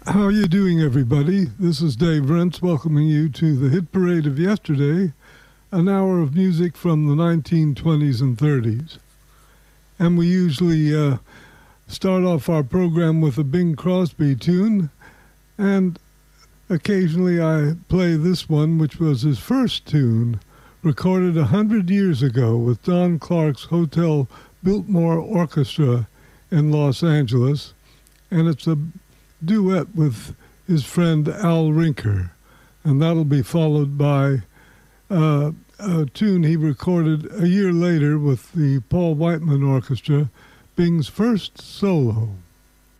How are you doing, everybody? This is Dave Rentz welcoming you to the Hit Parade of Yesterday, an hour of music from the 1920s and 30s. And we usually start off our program with a Bing Crosby tune, and occasionally I play this one, which was his first tune, recorded 100 years ago with Don Clark's Hotel Biltmore Orchestra in Los Angeles, and it's a duet with his friend Al Rinker, and that'll be followed by a tune he recorded a year later with the Paul Whiteman Orchestra, Bing's first solo.